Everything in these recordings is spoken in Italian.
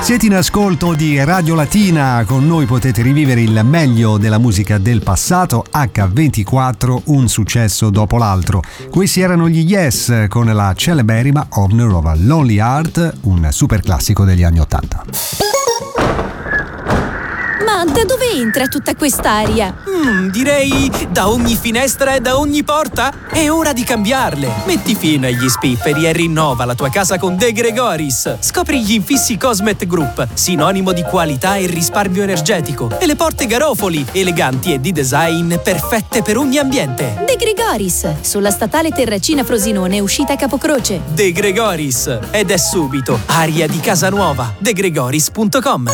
Siete in ascolto di Radio Latina, con noi potete rivivere il meglio della musica del passato, H24, un successo dopo l'altro. Questi erano gli Yes con la celeberrima Honor of a Lonely Heart, un super classico degli anni '80. Ma da dove entra tutta quest'aria? Direi da ogni finestra e da ogni porta. È ora di cambiarle. Metti fine agli spifferi e rinnova la tua casa con De Gregoris. Scopri gli infissi Cosmet Group, sinonimo di qualità e risparmio energetico. E le porte Garofoli, eleganti e di design perfette per ogni ambiente. De Gregoris, sulla statale Terracina Frosinone, uscita Capocroce. De Gregoris. Ed è subito aria di casa nuova. degregoris.com.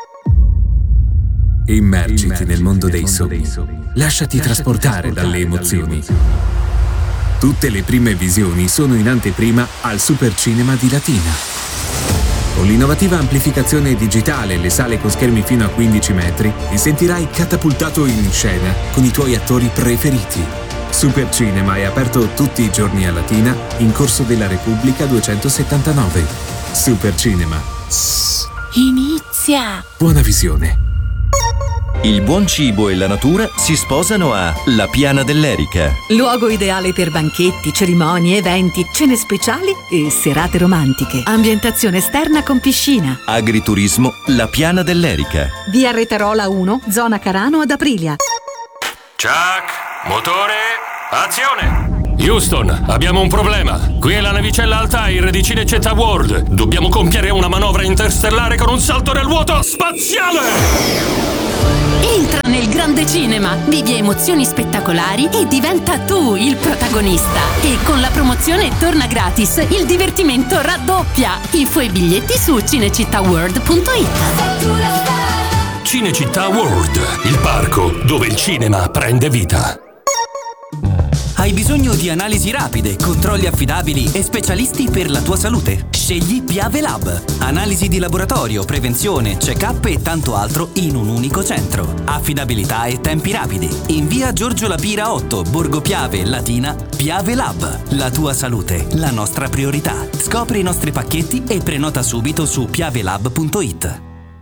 Immergiti nel mondo dei sogni. Lasciati trasportare dalle emozioni. Tutte le prime visioni sono in anteprima al Supercinema di Latina. Con l'innovativa amplificazione digitale e le sale con schermi fino a 15 metri, ti sentirai catapultato in scena con i tuoi attori preferiti. Supercinema è aperto tutti i giorni a Latina, in Corso della Repubblica 279. Supercinema. Inizia! Buona visione. Il buon cibo e la natura si sposano a La Piana dell'Erica. Luogo ideale per banchetti, cerimonie, eventi, cene speciali e serate romantiche. Ambientazione esterna con piscina. Agriturismo La Piana dell'Erica. Via Retarola 1, zona Carano ad Aprilia. Chuck, motore, azione! Houston, abbiamo un problema. Qui è la navicella Altair di Cinecittà World. Dobbiamo compiere una manovra interstellare con un salto nel vuoto spaziale! Entra nel grande cinema, vivi emozioni spettacolari e diventa tu il protagonista. E con la promozione Torna Gratis, il divertimento raddoppia. Info e biglietti su cinecittàworld.it. Cinecittà World, il parco dove il cinema prende vita. Hai bisogno di analisi rapide, controlli affidabili e specialisti per la tua salute? Scegli Piave Lab. Analisi di laboratorio, prevenzione, check-up e tanto altro in un unico centro. Affidabilità e tempi rapidi. In via Giorgio Lapira 8, Borgo Piave, Latina, Piave Lab. La tua salute, la nostra priorità. Scopri i nostri pacchetti e prenota subito su piavelab.it.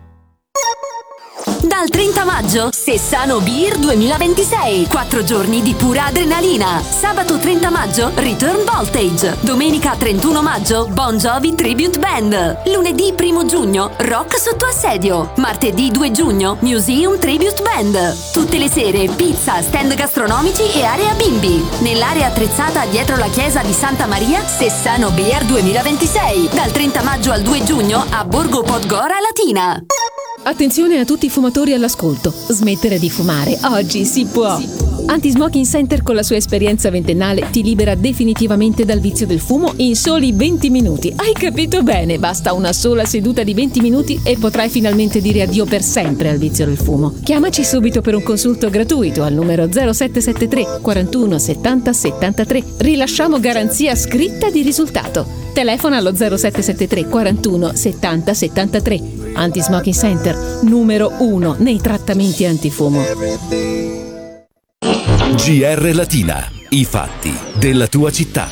Dal 30 maggio, Sessano Beer 2026. 4 giorni di pura adrenalina. Sabato 30 maggio, Return Voltage. Domenica 31 maggio, Bon Jovi Tribute Band. Lunedì 1 giugno, Rock sotto assedio. Martedì 2 giugno, Museum Tribute Band. Tutte le sere, pizza, stand gastronomici e area bimbi. Nell'area attrezzata dietro la chiesa di Santa Maria, Sessano Beer 2026. Dal 30 maggio al 2 giugno a Borgo Podgora Latina. Attenzione a tutti i fumatori all'ascolto. Smettere di fumare oggi si può. Anti-Smoking Center con la sua esperienza ventennale ti libera definitivamente dal vizio del fumo in soli 20 minuti. Hai capito bene? Basta una sola seduta di 20 minuti e potrai finalmente dire addio per sempre al vizio del fumo. Chiamaci subito per un consulto gratuito al numero 0773 41 70 73. Rilasciamo garanzia scritta di risultato. Telefona allo 0773 41 70 73. Anti-Smoking Center, numero 1 nei trattamenti antifumo. GR Latina, i fatti della tua città.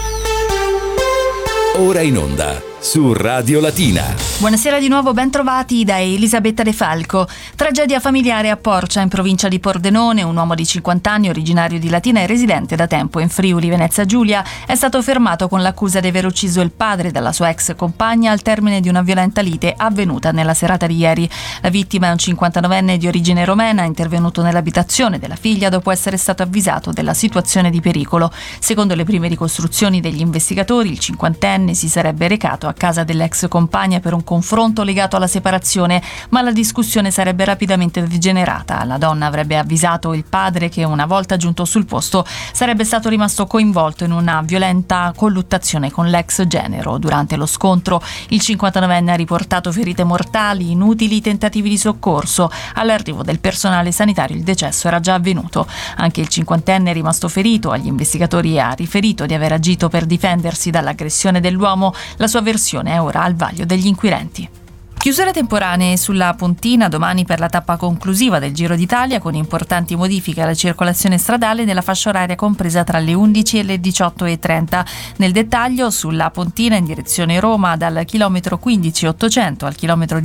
Ora in onda su Radio Latina. Buonasera di nuovo, ben trovati da Elisabetta De Falco. Tragedia familiare a Porcia, in provincia di Pordenone. Un uomo di 50 anni, originario di Latina e residente da tempo in Friuli Venezia Giulia, è stato fermato con l'accusa di aver ucciso il padre della sua ex compagna al termine di una violenta lite avvenuta nella serata di ieri. La vittima è un 59enne di origine romena, intervenuto nell'abitazione della figlia dopo essere stato avvisato della situazione di pericolo. Secondo le prime ricostruzioni degli investigatori, il 50enne si sarebbe recato a casa dell'ex compagna per un confronto legato alla separazione, ma la discussione sarebbe rapidamente degenerata. La donna avrebbe avvisato il padre che, una volta giunto sul posto, sarebbe stato rimasto coinvolto in una violenta colluttazione con l'ex genero. Durante lo scontro, il 59enne ha riportato ferite mortali, inutili tentativi di soccorso. All'arrivo del personale sanitario il decesso era già avvenuto. Anche il 50enne è rimasto ferito. Agli investigatori ha riferito di aver agito per difendersi dall'aggressione dell'uomo. La sua versione è ora al vaglio degli inquirenti. Chiusure temporanee sulla Pontina domani per la tappa conclusiva del Giro d'Italia, con importanti modifiche alla circolazione stradale nella fascia oraria compresa tra le 11 e le 18:30. Nel dettaglio, sulla Pontina in direzione Roma dal chilometro 15,800 al chilometro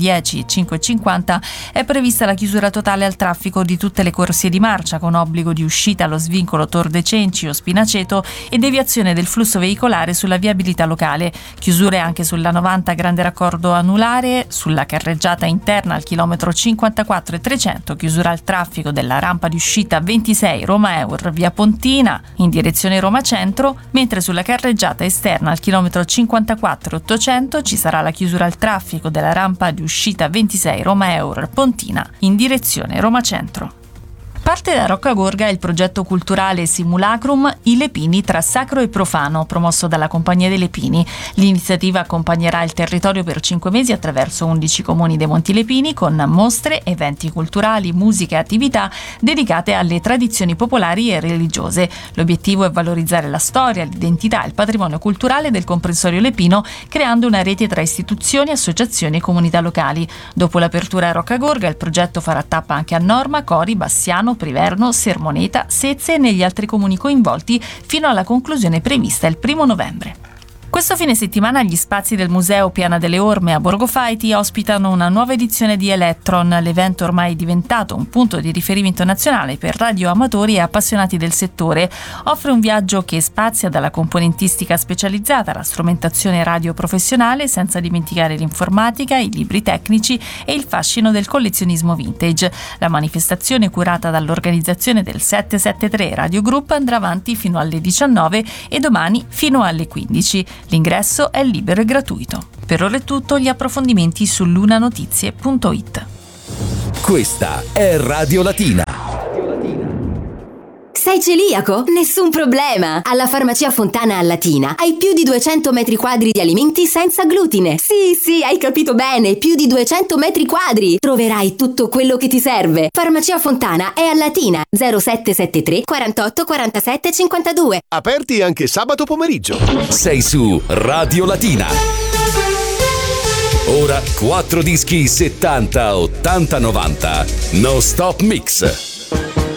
10,550 è prevista la chiusura totale al traffico di tutte le corsie di marcia, con obbligo di uscita allo svincolo Tor de Cenci o Spinaceto e deviazione del flusso veicolare sulla viabilità locale. Chiusure anche sulla 90 grande raccordo anulare, sulla carreggiata interna al chilometro 54 e 300, chiusura al traffico della rampa di uscita 26 Roma Eur via Pontina in direzione Roma Centro, mentre sulla carreggiata esterna al chilometro 54 e 800 ci sarà la chiusura al traffico della rampa di uscita 26 Roma Eur Pontina in direzione Roma Centro. Parte da Roccagorga il progetto culturale Simulacrum I Lepini tra sacro e profano, promosso dalla Compagnia dei Lepini. L'iniziativa accompagnerà il territorio per 5 mesi attraverso 11 comuni dei Monti Lepini, con mostre, eventi culturali, musica e attività dedicate alle tradizioni popolari e religiose. L'obiettivo è valorizzare la storia, l'identità e il patrimonio culturale del comprensorio lepino, creando una rete tra istituzioni, associazioni e comunità locali. Dopo l'apertura a Roccagorga, il progetto farà tappa anche a Norma, Cori, Bassiano, Priverno, Sermoneta, Sezze e negli altri comuni coinvolti fino alla conclusione prevista il 1 novembre. Questo fine settimana gli spazi del Museo Piana delle Orme a Borgo Faiti ospitano una nuova edizione di Electron, l'evento ormai diventato un punto di riferimento nazionale per radioamatori e appassionati del settore. Offre un viaggio che spazia dalla componentistica specializzata alla strumentazione radio professionale, senza dimenticare l'informatica, i libri tecnici e il fascino del collezionismo vintage. La manifestazione, curata dall'organizzazione del 773 Radio Group, andrà avanti fino alle 19 e domani fino alle 15. L'ingresso è libero e gratuito. Per ora è tutto, gli approfondimenti su lunanotizie.it. Questa è Radio Latina. Sei celiaco? Nessun problema! Alla Farmacia Fontana a Latina hai più di 200 metri quadri di alimenti senza glutine. Sì, hai capito bene, più di 200 metri quadri! Troverai tutto quello che ti serve. Farmacia Fontana è a Latina, 0773 48 47 52. Aperti anche sabato pomeriggio. Sei su Radio Latina. Ora 4 dischi 70, 80, 90. No Stop Mix.